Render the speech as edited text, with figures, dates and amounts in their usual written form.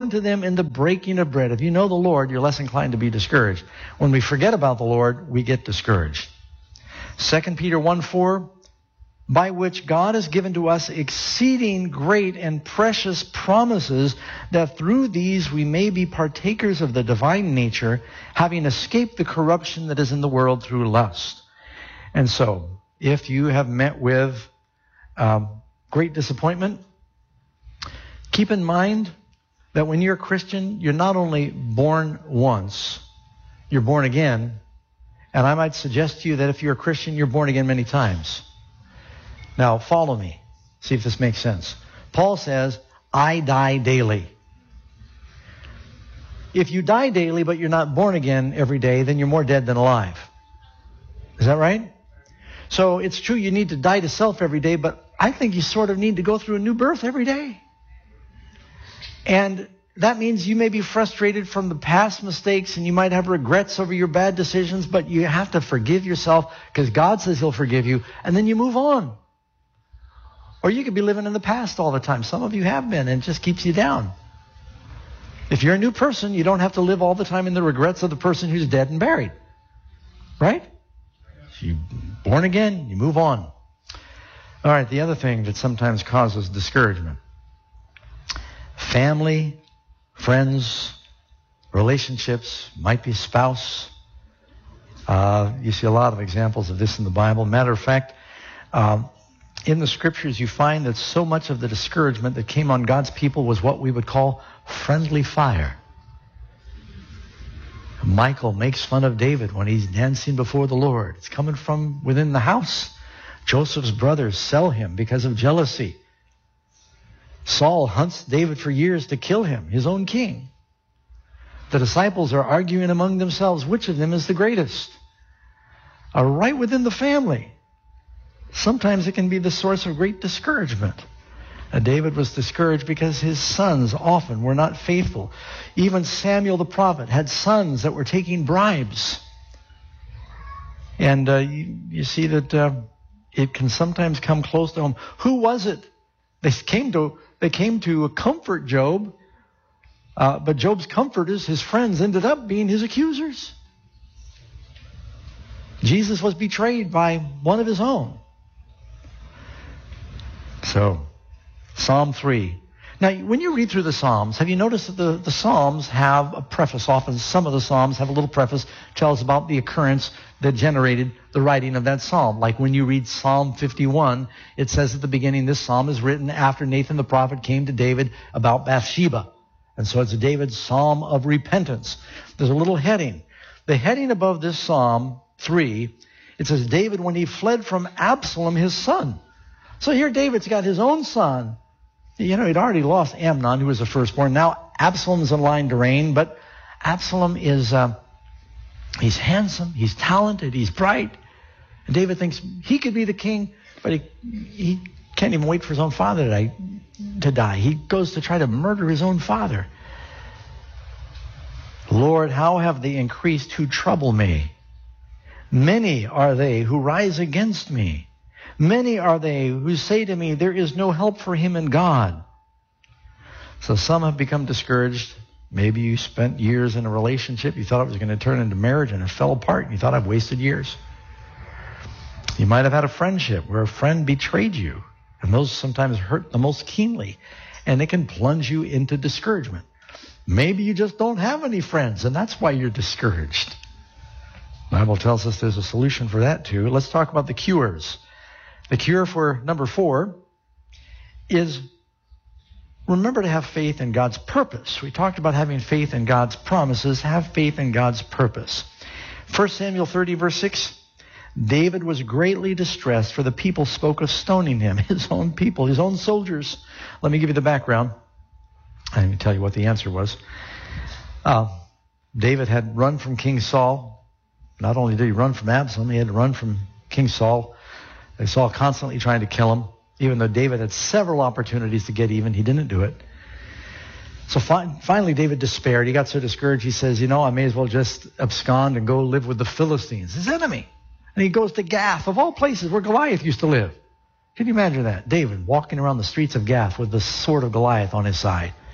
important to them in the breaking of bread. If you know the Lord, you're less inclined to be discouraged. When we forget about the Lord, we get discouraged. 2 Peter 1:4, by which God has given to us exceeding great and precious promises, that through these we may be partakers of the divine nature, having escaped the corruption that is in the world through lust. And so, if you have met with great disappointment, keep in mind that when you're a Christian, you're not only born once, you're born again. And I might suggest to you that if you're a Christian, you're born again many times. Now, follow me. See if this makes sense. Paul says, I die daily. If you die daily, but you're not born again every day, then you're more dead than alive. Is that right? So it's true you need to die to self every day, but I think you sort of need to go through a new birth every day. And that means you may be frustrated from the past mistakes and you might have regrets over your bad decisions, but you have to forgive yourself because God says He'll forgive you, and then you move on. Or you could be living in the past all the time. Some of you have been, and it just keeps you down. If you're a new person, you don't have to live all the time in the regrets of the person who's dead and buried. Right? You're born again, you move on. All right, the other thing that sometimes causes discouragement. Family, friends, relationships, might be spouse. You see a lot of examples of this in the Bible. Matter of fact, in the Scriptures you find that so much of the discouragement that came on God's people was what we would call friendly fire. Michal makes fun of David when he's dancing before the Lord. It's coming from within the house. Joseph's brothers sell him because of jealousy. Saul hunts David for years to kill him, his own king. The disciples are arguing among themselves which of them is the greatest. Right within the family. Sometimes it can be the source of great discouragement. David was discouraged because his sons often were not faithful. Even Samuel the prophet had sons that were taking bribes. And you see that it can sometimes come close to home. Who was it? They came to comfort Job, but Job's comforters, his friends, ended up being his accusers. Jesus was betrayed by one of his own. So, Psalm 3. Now, when you read through the Psalms, have you noticed that the Psalms have a preface? Often some of the Psalms have a little preface, tells about the occurrence that generated the writing of that Psalm. Like when you read Psalm 51, it says at the beginning, this Psalm is written after Nathan the prophet came to David about Bathsheba. And so it's David's Psalm of repentance. There's a little heading. The heading above this Psalm 3, it says, David when he fled from Absalom, his son. So here David's got his own son. You know, he'd already lost Amnon, who was the firstborn. Now Absalom's in line to reign, but Absalom is, he's handsome, he's talented, he's bright. And David thinks he could be the king, but he can't even wait for his own father to die. He goes to try to murder his own father. Lord, how have they increased who trouble me? Many are they who rise against me. Many are they who say to me, there is no help for him in God. So some have become discouraged. Maybe you spent years in a relationship. You thought it was going to turn into marriage and it fell apart. And you thought, I've wasted years. You might have had a friendship where a friend betrayed you. And those sometimes hurt the most keenly. And they can plunge you into discouragement. Maybe you just don't have any friends and that's why you're discouraged. The Bible tells us there's a solution for that too. Let's talk about the cures. The cure for number 4 is remember to have faith in God's purpose. We talked about having faith in God's promises. Have faith in God's purpose. 1 Samuel 30, verse 6, David was greatly distressed, for the people spoke of stoning him, his own people, his own soldiers. Let me give you the background. Let me tell you what the answer was. David had run from King Saul. Not only did he run from Absalom, he had to run from King Saul. They Saul constantly trying to kill him. Even though David had several opportunities to get even, he didn't do it. So finally David despaired. He got so discouraged, he says, I may as well just abscond and go live with the Philistines, his enemy. And he goes to Gath, of all places where Goliath used to live. Can you imagine that? David walking around the streets of Gath with the sword of Goliath on his side.